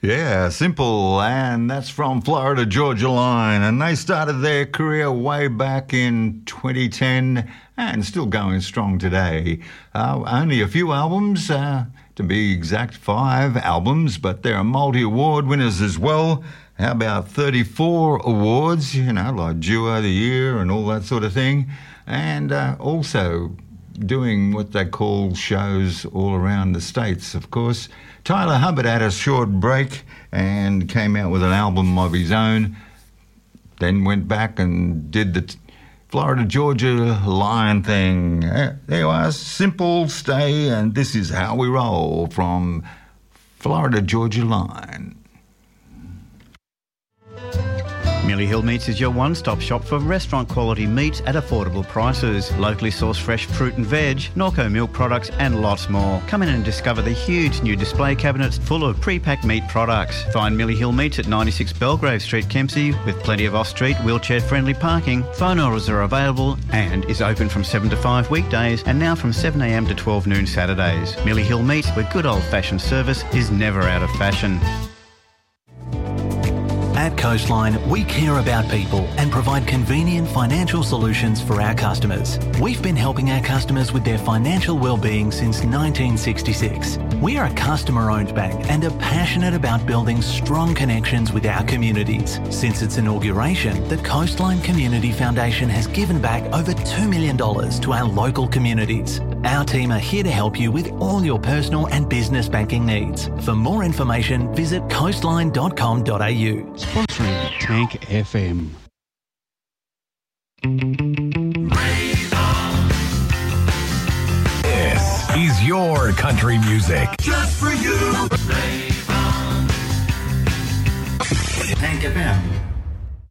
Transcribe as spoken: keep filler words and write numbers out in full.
Yeah, Simple, and that's from Florida Georgia Line, and they started their career way back in twenty ten and still going strong today. Uh, only a few albums, uh, to be exact, five albums, but they're multi-award winners as well. How about thirty-four awards, you know, like Duo of the Year and all that sort of thing, and uh, also doing what they call shows all around the States, of course. Tyler Hubbard had a short break and came out with an album of his own, then went back and did the Florida Georgia Line thing. There you are, Simple, Stay, and This Is How We Roll from Florida Georgia Line. Millie Hill Meats is your one-stop shop for restaurant-quality meats at affordable prices. Locally sourced fresh fruit and veg, Norco milk products and lots more. Come in and discover the huge new display cabinets full of pre-packed meat products. Find Millie Hill Meats at ninety-six Belgrave Street, Kempsey, with plenty of off-street, wheelchair-friendly parking. Phone orders are available and is open from seven to five weekdays and now from seven a m to twelve noon Saturdays. Millie Hill Meats, where good old-fashioned service is never out of fashion. At Coastline, we care about people and provide convenient financial solutions for our customers. We've been helping our customers with their financial well-being since nineteen sixty-six. We are a customer-owned bank and are passionate about building strong connections with our communities. Since its inauguration, the Coastline Community Foundation has given back over two million dollars to our local communities. Our team are here to help you with all your personal and business banking needs. For more information, visit coastline dot com dot a u. Sponsoring Tank F M. This is your country music. Just for you. Tank F M.